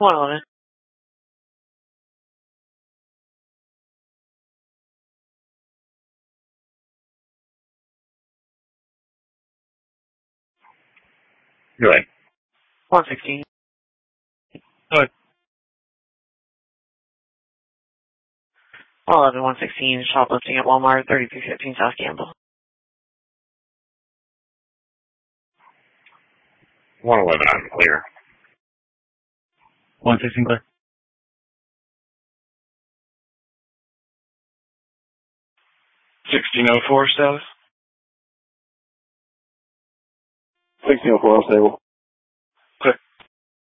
111. Go ahead. 116. Go ahead. 111, 116, shoplifting at Walmart, 3315 South Campbell. 111, I'm clear. 116 clear. 1604 status. 1604 stable.